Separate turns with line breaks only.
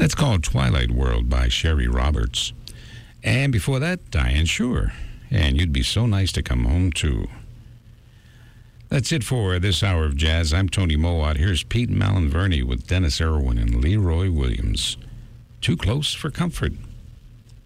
That's called Twilight World by Sherry Roberts. And before that, Diane Shure. And You'd Be So Nice to Come Home To. That's it for this hour of jazz. I'm Tony Mowat. Here's Pete Malinverni with Dennis Irwin and Leroy Williams. Too Close for Comfort.